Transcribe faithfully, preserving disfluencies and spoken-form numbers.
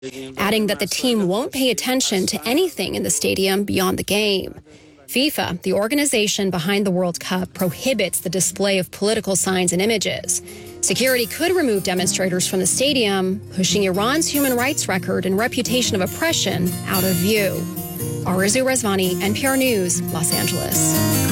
adding that the team won't pay attention to anything in the stadium beyond the game. FIFA, the organization behind the World Cup, prohibits the display of political signs and images. Security could remove demonstrators from the stadium, pushing Iran's human rights record and reputation of oppression out of view. Arzu Rezvani, N P R News, Los Angeles.